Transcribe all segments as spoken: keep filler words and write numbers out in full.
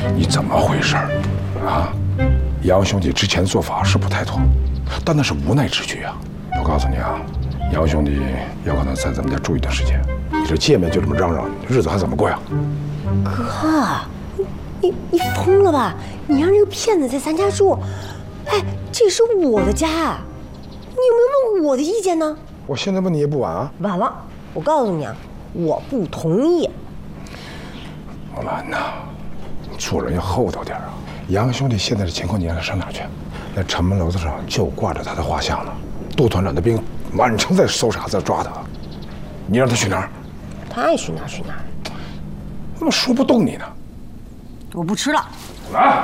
你怎么回事啊？杨兄弟之前做法是不太妥，但那是无奈之举啊。我告诉你啊，杨兄弟有可能在咱们家住一段时间，你这见面就这么嚷嚷，日子还怎么过呀？ 哥，你你疯了吧？你让这个骗子在咱家住，哎，这是我的家，你有没有问我的意见呢？ 我现在问你也不晚啊。 晚了，我告诉你啊，我不同意。 木兰呐，做人要厚道点啊！杨兄弟现在的情况，你让他上哪去？那城门楼子上就挂着他的画像呢，杜团长的兵满城在搜查，在抓他。你让他去哪儿？ 他爱去哪儿去哪儿。 怎么说不动你呢？ 我不吃了。 来，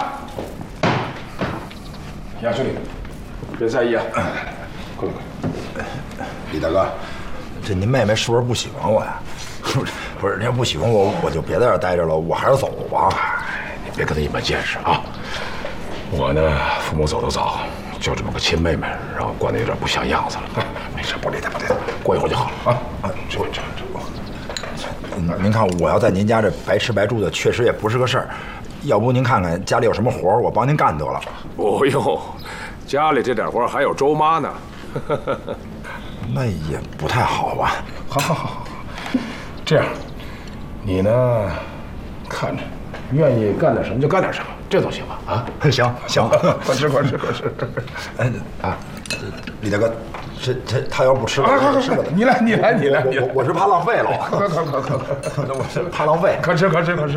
杨兄弟，别在意啊。过来，过来。 李大哥，这您妹妹是不是不喜欢我呀？不是，您要不喜欢我，我就别在这儿待着了，我还是走吧。 你别跟他一般见识啊！我呢，父母走得早，就这么个亲妹妹，让我惯得有点不像样子了。没事，不理他，不理他，过一会儿就好了啊啊！这这这， 您看，我要在您家这白吃白住的，确实也不是个事儿。要不您看看家里有什么活儿，我帮您干得了。 不用，家里这点活还有周妈呢。 那也不太好吧？ 好好好，这样，你呢，看着，愿意干点什么就干点什么，这总行吧？啊， 行行， 快吃快吃快吃。 哎啊，李大哥，这这他要不吃了，吃了你来你来你来， 我我是怕浪费了。 可可可可可， 我是怕浪费。 可吃可吃可吃。